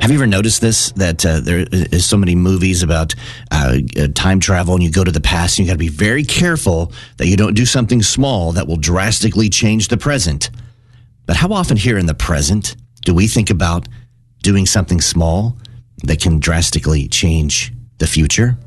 Have you ever noticed this? That there is so many movies about time travel, and you go to the past, and you got to be very careful that you don't do something small that will drastically change the present. But how often here in the present do we think about doing something small that can drastically change the future?